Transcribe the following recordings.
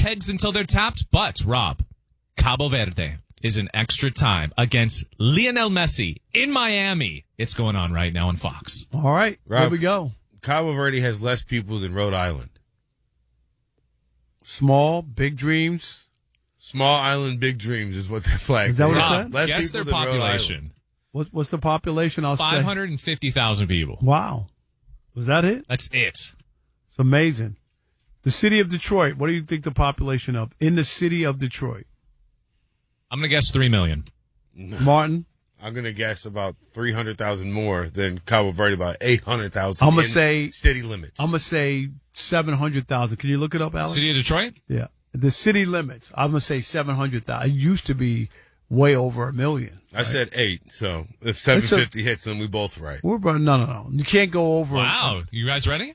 kegs until they're tapped. But, Rob, Cabo Verde is in extra time against Lionel Messi in Miami. It's going on right now on Fox. All right, Rob, here we go. Cabo Verde has less people than Rhode Island. Small, big dreams. Small island, big dreams is what their flag Is that what it Rob, said? Less guess their people than Rhode population. What's the population? I'll say 550,000 people. Wow. Was that it? That's it. It's amazing. The city of Detroit. What do you think the population of in the city of Detroit? I'm going to guess 3 million. Martin. I'm going to guess about 300,000 more than Cabo Verde, about 800,000. I'm gonna say city limits. I'm gonna say 700,000. Can you look it up, Alex? City of Detroit? Yeah, the city limits. I'm gonna say 700,000. It used to be way over 1 million. I said 8, so if 750 hits, then we both right. No. You can't go over. Wow. You guys ready?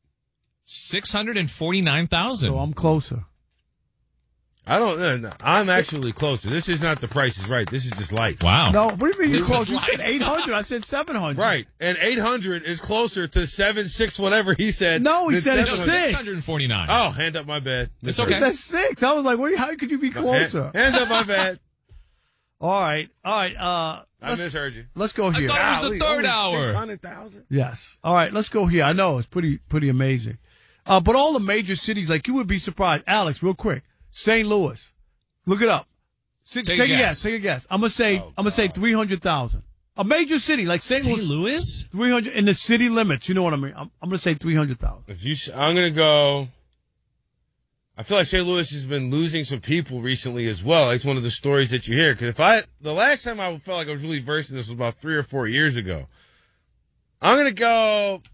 649,000. So I'm closer. I don't know. I'm actually closer. This is not The Price is Right. This is just life. Wow. No, what do you mean you're This close? is You said life. 800. I said 700. Right. And 800 is closer to 76, whatever he said. No, he than said it's 700. 6. 649. Oh, hand up my bad. It's It okay. says 6. I was like, wait, how could you be closer? Hand up my bad. All right. I Let's, misheard you. let's go here. thought it was the third hour. 600,000? Yes. All right, let's go here. I know it's pretty amazing. But all the major cities, like you would be surprised. Alex, real quick. St. Louis. Look it up. Take a guess. Take a guess. I'm gonna say 300,000. A major city like St. St. Louis. Louis? 300 in the city limits. You know what I mean? I'm gonna say 300,000. I'm going to go. I feel like St. Louis has been losing some people recently as well. It's one of the stories that you hear. Because the last time I felt like I was really versed in this was about 3 or 4 years ago. I'm going to go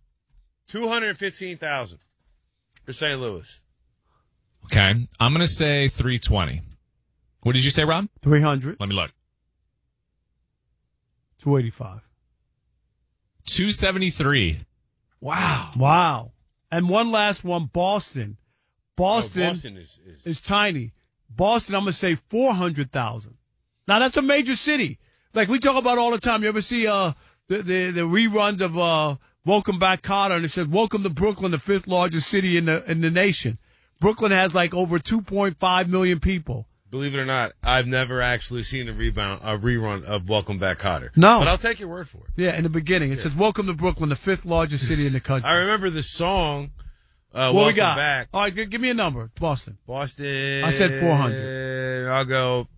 215,000 for St. Louis. Okay. I'm going to say 320. What did you say, Rob? 300. Let me look. 285. 273. Wow. Wow. And one last one, Boston. Boston is is tiny. Boston, I'm gonna say 400,000. Now that's a major city. Like we talk about all the time. You ever see the reruns of Welcome Back, Kotter, and it said Welcome to Brooklyn, the 5th largest city in the nation. Brooklyn has like over 2.5 million people. Believe it or not, I've never actually seen a rerun of Welcome Back, Kotter. No. But I'll take your word for it. Yeah, in the beginning. It says Welcome to Brooklyn, the 5th largest city in the country. I remember the song, what Welcome we got? Back. All right, give me a number. Boston. Boston. I said 400. I'll go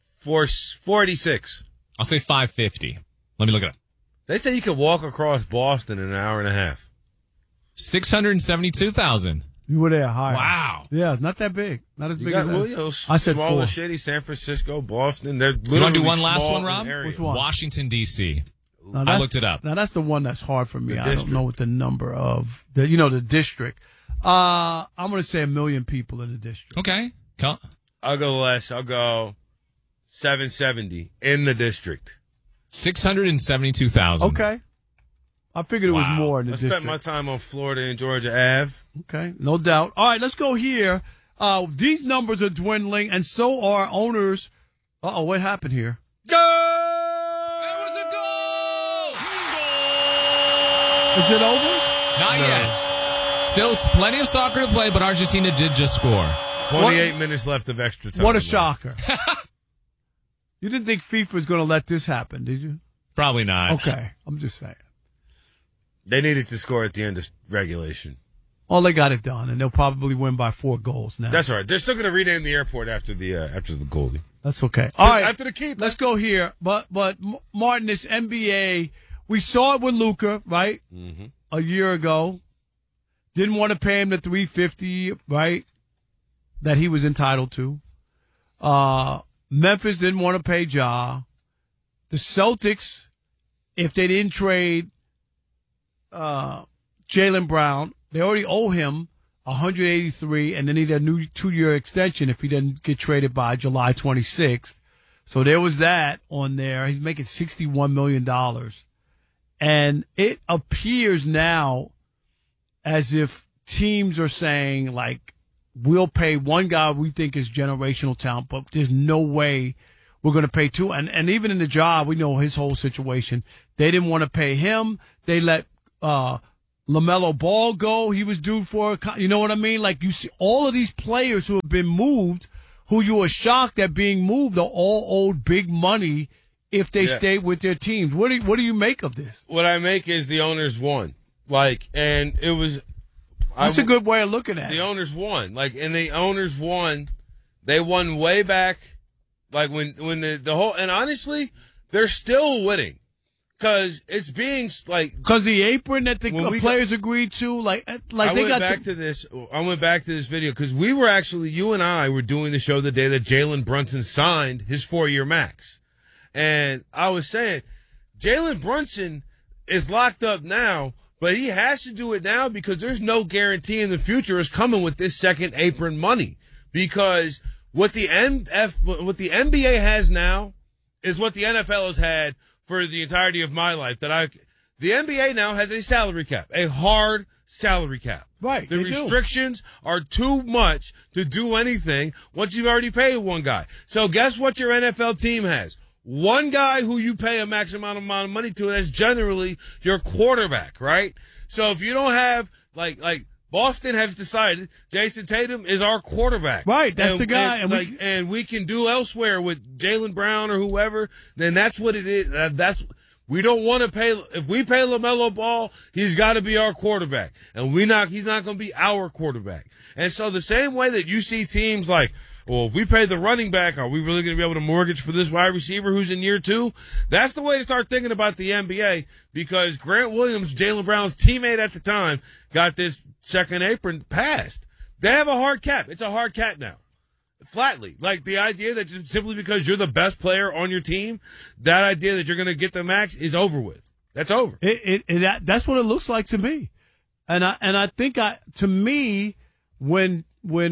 446. I'll say 550. Let me look it up. They say you can walk across Boston in an hour and a half. 672,000. You were there higher. Wow. Yeah, it's not that big. Not as You big got as those I said smaller 4. shitty San Francisco, Boston. They're literally You want to do one last small one, in Rob? area. Which one? Washington, D.C. Now, I that's- looked it up. Now that's the one that's hard for me. The I don't district. know what the number of the district. I'm going to say 1 million people in the district. Okay. I'll go less. I'll go 770 in the district. 672,000. Okay. I figured it was Wow. more in the I district. spent my time on Florida and Georgia Ave. Okay, no doubt. All right, let's go here. These numbers are dwindling, and so are owners. Uh-oh, what happened here? There was a goal! Is it over? Not yet. Still, it's plenty of soccer to play, but Argentina did just score. 28 minutes left of extra time. What a shocker. You didn't think FIFA was going to let this happen, did you? Probably not. Okay, I'm just saying. They needed to score at the end of regulation. Well, they got it done, and they'll probably win by 4 goals now. That's all right. They're still going to rename the airport after the goalie. That's okay. All right. After the keeper. Let's go here. But Martin, this NBA, we saw it with Luka, right? Mm-hmm. A year ago. Didn't want to pay him the $350, right? That he was entitled to. Memphis didn't want to pay Ja. The Celtics, if they didn't trade Jaylen Brown, they already owe him $183, and they need a new 2-year extension if he doesn't get traded by July 26th. So there was that on there. He's making $61 million. And it appears now as if teams are saying, like, we'll pay one guy we think is generational talent, but there's no way we're going to pay 2. And even in the job, we know his whole situation. They didn't want to pay him. They let LaMelo Ball go. He was due for, you know what I mean? Like, you see all of these players who have been moved, who you were shocked at being moved, are all owed big money if they stay with their teams. What do you make of this? What I make is the owners won. Like, and it was. That's a good way of looking at it. The owners won. Like, and the owners won. They won way back. Like, when the whole, and honestly, they're still winning. Cause it's being like. Cause the apron that the players agreed to, like I they went got back to this. I went back to this video because we were actually, you and I were doing the show the day that Jalen Brunson signed his 4-year max. And I was saying, Jalen Brunson is locked up now, but he has to do it now because there's no guarantee in the future is coming with this second apron money. Because what the NBA has now is what the NFL has had for the entirety of my life. The NBA now has a salary cap, a hard salary cap. Right. The restrictions are too much to do anything once you've already paid one guy. So guess what your NFL team has? One guy who you pay a maximum amount of money to, and that's generally your quarterback, right? So if you don't have, like Boston has decided Jason Tatum is our quarterback. Right, that's the guy. And we can do elsewhere with Jaylen Brown or whoever, then that's what it is. We don't want to pay, if we pay LaMelo Ball, he's got to be our quarterback. And he's not going to be our quarterback. And so the same way that you see teams like, well, if we pay the running back, are we really going to be able to mortgage for this wide receiver who's in year 2? That's the way to start thinking about the NBA, because Grant Williams, Jaylen Brown's teammate at the time, got this second apron passed. They have a hard cap. It's a hard cap now. Flatly. Like, the idea that just simply because you're the best player on your team, that idea that you're going to get the max is over with. That's over. That's what it looks like to me. And I think to me, when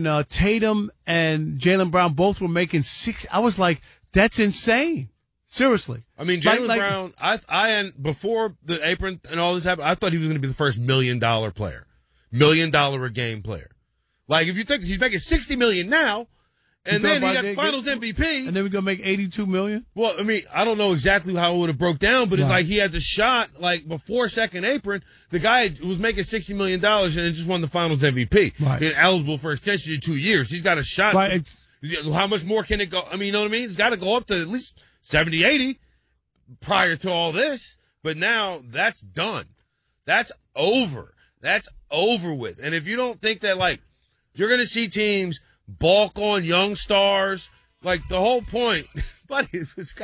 Tatum and Jaylen Brown both were making 6, I was like, that's insane. Seriously. I mean, Jaylen Brown, I before the apron and all this happened, I thought he was going to be the first $1 million player. $1 million a game player. Like, if you think he's making $60 million now, and then he got Finals MVP, and then we're gonna make $82 million. Well, I mean, I don't know exactly how it would have broke down, but it's like he had the shot. Like, before second apron, the guy was making $60 million and then just won the Finals MVP. Right. He's eligible for extension in 2 years. He's got a shot. Right. How much more can it go? I mean, you know what I mean? It's got to go up to at least 70, 80 prior to all this. But now that's done. That's over. That's over with. And if you don't think that, like, you're going to see teams balk on young stars, like, the whole point, buddy,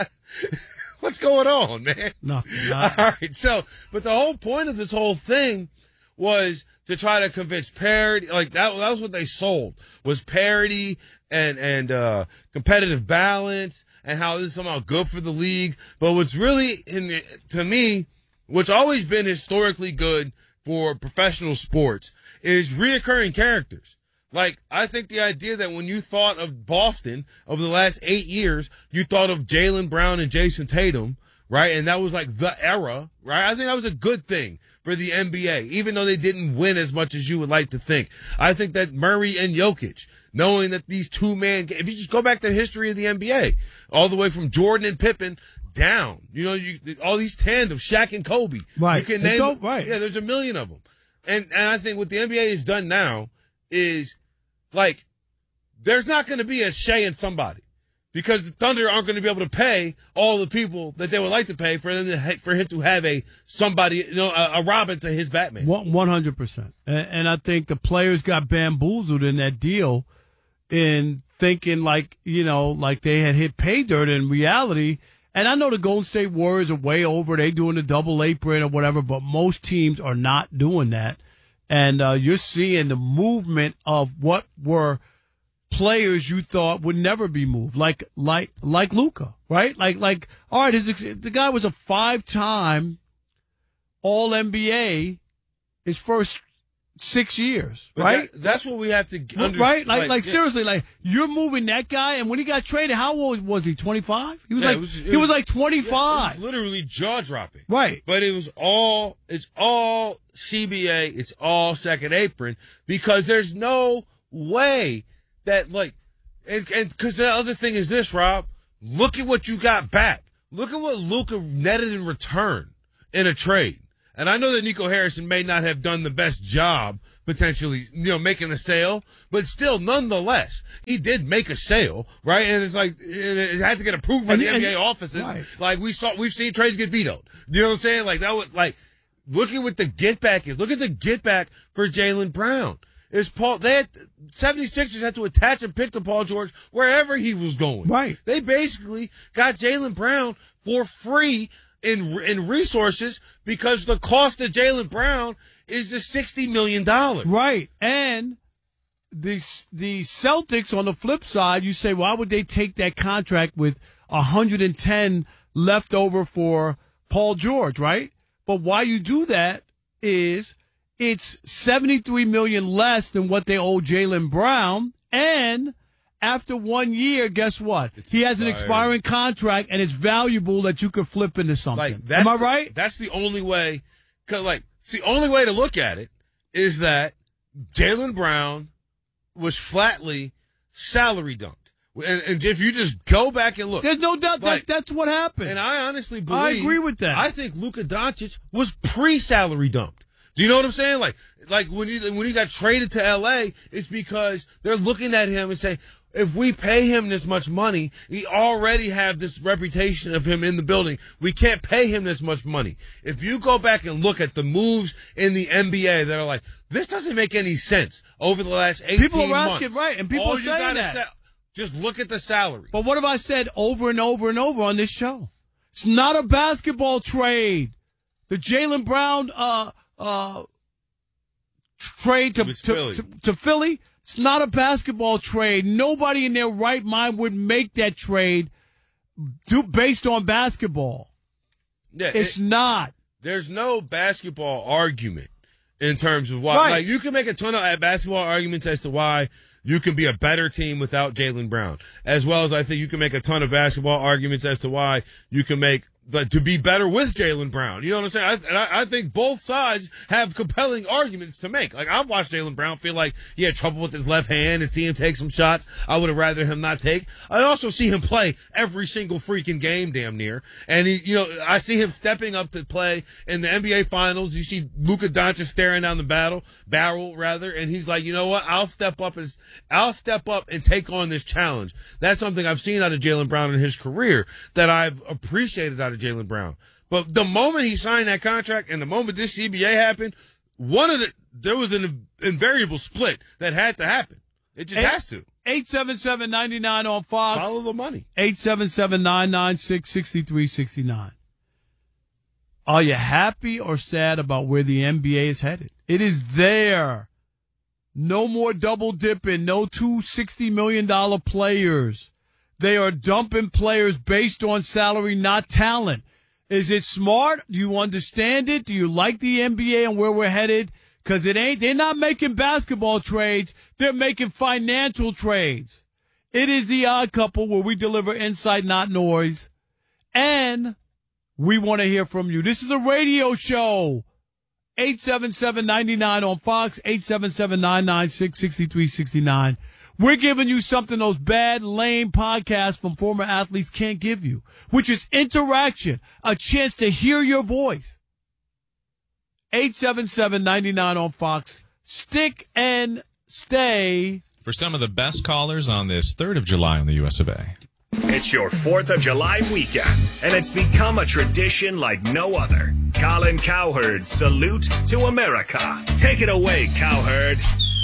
what's going on, man? Nothing. All right. So, but the whole point of this whole thing was to try to convince parity. Like, that was what they sold, was parity and competitive balance, and how this is somehow good for the league. But what's really, to me, what's always been historically good for professional sports is reoccurring characters. Like, I think the idea that when you thought of Boston over the last 8 years, you thought of Jaylen Brown and Jason Tatum, right? And that was like the era, right? I think that was a good thing for the NBA, even though they didn't win as much as you would like to think. I think that Murray and Jokic, knowing that these two-man, if you just go back to the history of the NBA, all the way from Jordan and Pippen down, you know, all these tandems, Shaq and Kobe. Right. You can name, right. Yeah, there's a million of them. And I think what the NBA has done now is, like, there's not going to be a Shea and somebody, because the Thunder aren't going to be able to pay all the people that they would like to pay for him to have a Robin to his Batman. 100%. And I think the players got bamboozled in that deal in thinking like they had hit pay dirt in reality. And I know the Golden State Warriors are way over. They doing the double apron or whatever, but most teams are not doing that. And you're seeing the movement of what were players you thought would never be moved, like Luka, right? Like all right, the guy was a 5-time All-NBA his first 6 years, right? That's what we have to understand. Right? Like seriously, like, you're moving that guy, and when he got traded, how old was he? 25? He was like 25. Yeah, it was literally jaw-dropping. Right. But it's all CBA, it's all second apron, because there's no way that, like, and because the other thing is this, Rob, look at what you got back. Look at what Luka netted in return in a trade. And I know that Nico Harrison may not have done the best job potentially, making a sale, but still, nonetheless, he did make a sale, right? And it's like, it had to get approved by the NBA offices. Right. Like we've seen trades get vetoed. You know what I'm saying? Like that would, look at what the get back is. Look at the get back for Jaylen Brown. They had 76ers had to attach and pick to Paul George wherever he was going. Right. They basically got Jaylen Brown for free in resources because the cost of Jaylen Brown is just $60 million. Right. And the Celtics, on the flip side, you say, why would they take that contract with 110 left over for Paul George, right? But why you do that is it's $73 million less than what they owe Jaylen Brown. And after 1 year, guess what? He has an expiring contract, and it's valuable that you could flip into something. Am I right? That's the only way. It's the only way to look at it is that Jaylen Brown was flatly salary dumped. And if you just go back and look. There's no doubt that's what happened. And I honestly believe. I agree with that. I think Luka Doncic was pre-salary dumped. Do you know what I'm saying? Like when he got traded to LA, it's because they're looking at him and saying, if we pay him this much money, we already have this reputation of him in the building. We can't pay him this much money. If you go back and look at the moves in the NBA that are like, this doesn't make any sense over the last 18 months. People are asking, right, and people are saying that. Just look at the salary. But what have I said over and over and over on this show? It's not a basketball trade. The Jaylen Brown trade to Philly, it's not a basketball trade. Nobody in their right mind would make that trade based on basketball. Yeah, it's not. There's no basketball argument in terms of why. Right. Like, you can make a ton of basketball arguments as to why you can be a better team without Jaylen Brown, as well as I think you can make a ton of basketball arguments as to why you can make to be better with Jaylen Brown. You know what I'm saying? I think both sides have compelling arguments to make. Like, I've watched Jaylen Brown feel like he had trouble with his left hand and see him take some shots I would have rather him not take. I also see him play every single freaking game damn near. And I see him stepping up to play in the NBA Finals. You see Luka Doncic staring down the barrel, and he's like, you know what? I'll step up and take on this challenge. That's something I've seen out of Jaylen Brown in his career that I've appreciated out of Jaylen Brown. But the moment he signed that contract and the moment this CBA happened, there was an invariable split that had to happen. It just has to. 877-99 on Fox. Follow the money. 877-996-6369. Are you happy or sad about where the NBA is headed? It is there. No more double dipping. No two $60 million players. They are dumping players based on salary, not talent. Is it smart? Do you understand it? Do you like the NBA and where we're headed? Because they're not making basketball trades. They're making financial trades. It is the Odd Couple, where we deliver insight, not noise. And we want to hear from you. This is a radio show. 877-99 on Fox, 877-996-6369. We're giving you something those bad, lame podcasts from former athletes can't give you, which is interaction, a chance to hear your voice. 877-99 on Fox. Stick and stay. For some of the best callers on this 3rd of July on the US of A. It's your 4th of July weekend, and it's become a tradition like no other. Colin Cowherd's Salute to America. Take it away, Cowherd.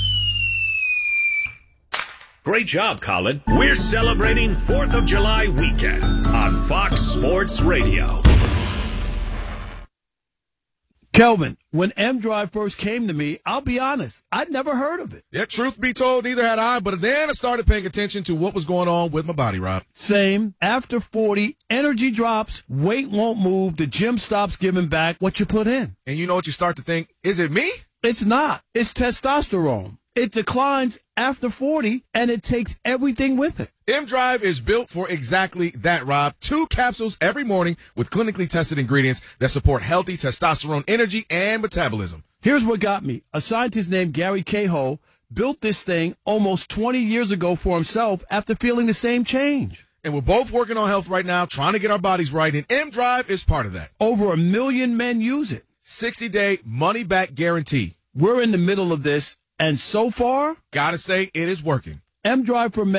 Great job, Colin. We're celebrating 4th of July weekend on Fox Sports Radio. Kelvin, when M-Drive first came to me, I'll be honest, I'd never heard of it. Yeah, truth be told, neither had I, but then I started paying attention to what was going on with my body, Rob. Same. After 40, energy drops, weight won't move, the gym stops giving back what you put in. And you know what you start to think? Is it me? It's not. It's testosterone. It declines after 40, and it takes everything with it. M-Drive is built for exactly that, Rob. 2 capsules every morning with clinically tested ingredients that support healthy testosterone energy and metabolism. Here's what got me. A scientist named Gary Cahill built this thing almost 20 years ago for himself after feeling the same change. And we're both working on health right now, trying to get our bodies right, and M-Drive is part of that. Over 1 million men use it. 60-day money-back guarantee. We're in the middle of this, and so far, Gotta say, it is working. M-Drive for Men